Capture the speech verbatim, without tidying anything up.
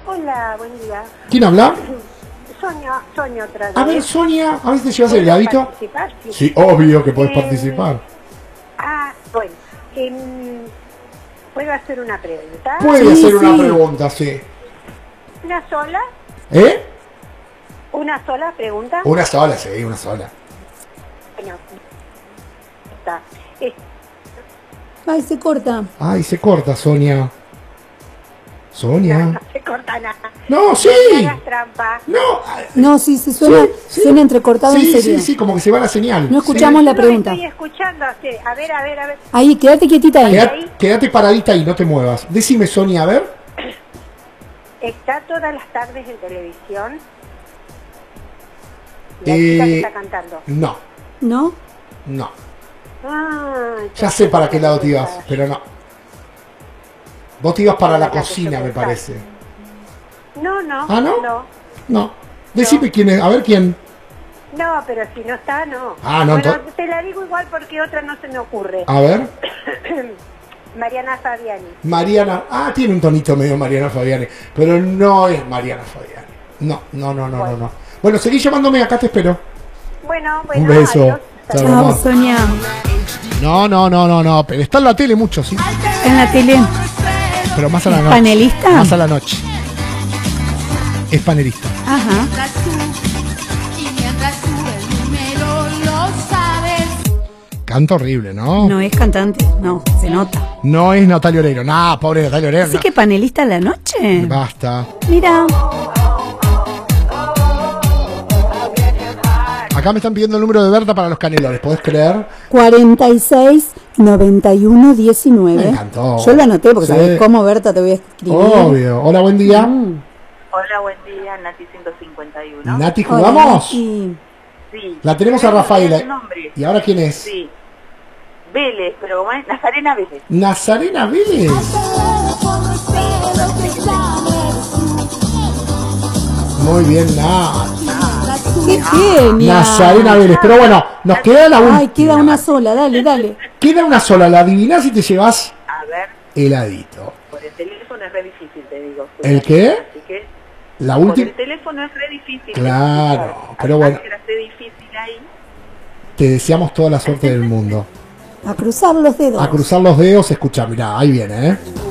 Hola, buen día. ¿Quién habla? Sonia, Sonia otra vez. A ver, Sonia, a ver si te llevas el heladito. ¿Participar? Sí, Sí, obvio que podés Eh, participar. Ah, bueno. em, ¿Puedo hacer una pregunta? Puede Sí, hacer una sí. pregunta, sí. ¿Una sola? ¿Eh? ¿Una sola pregunta? Una sola, sí, una sola. Bueno, está. Es- Ay, se corta. Ay, se corta, Sonia. No, Sonia. no se corta nada. No, sí. No hagas trampa. No. No, sí, se suena, Sí, sí. suena entrecortado Sí, en serio. sí, sí, como que se va la señal. No escuchamos Sí. la Yo lo pregunta. estoy escuchando. Sí. A ver, a ver, a ver. Ahí, quédate quietita ahí. Queda- quédate paradita ahí, no te muevas. Decime, Sonia, a ver. ¿Está todas las tardes en televisión? La Eh, chica que está cantando. No, ¿No? no. Ah, Ya sé para qué lado te ibas, pero no. Vos te ibas para la La que cocina, yo me pensaba. parece. No, no. ¿Ah, no? No, No. Decime quién es, a ver quién. no, pero si no está, no. Ah, no, Bueno, ento- te la digo igual porque otra no se me ocurre. A ver. Mariana Fabiani. Mariana. Ah, tiene un tonito medio Mariana Fabiani. Pero no es Mariana Fabiani. No, no, no, no, no, no. Bueno, seguí llamándome, acá te espero. Bueno, bueno, Un beso. adiós. Chao, Chao, amor. Sonia. No, no, no, no, no. Pero está en la tele mucho, sí. En la tele. Pero más a la ¿Es noche. panelista? Más a la noche. Es panelista. Ajá. Y mientras tú el número lo sabes. Canta horrible, ¿no? No es cantante. No, se nota. No es Natalia Oreiro. Nah, pobre Natalia Oreiro. Así no. que panelista en la noche. Basta. Mira. Acá me están pidiendo el número de Berta para los canelones. ¿Podés creer? cuarenta y seis, noventa y uno, diecinueve. Me encantó. Yo lo anoté porque Sí. sabés cómo, Berta, te voy a escribir. Obvio. Hola, buen día. Mm. Hola, buen día, Nati ciento cincuenta y uno. Nati, Hola, ¿jugamos? Nati. Sí. La tenemos a ¿Sabés Rafaela. su nombre? ¿Y ahora quién es? Sí. Vélez, pero ¿cómo es? Nazarena Vélez. Nazarena Vélez. Muy bien, Nat. ¡Qué genia! Nazarena Vélez. Pero bueno, nos queda la última. Ay, queda una sola, dale, dale. Queda una sola. La adivinás y te llevas A ver, heladito. por el teléfono es re difícil, te digo. ¿El qué? Así que, La por última. el teléfono es re difícil. Claro, Así pero bueno. que la hace difícil ahí. Te deseamos toda la suerte del mundo. A cruzar los dedos. A cruzar los dedos, escucha, mirá, ahí viene, ¿eh?